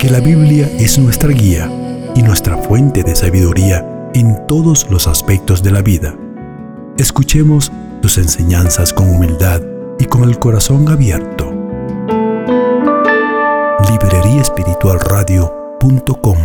que la Biblia es nuestra guía y nuestra fuente de sabiduría en todos los aspectos de la vida. Escuchemos sus enseñanzas con humildad y con el corazón abierto. libreriaespiritualradio.com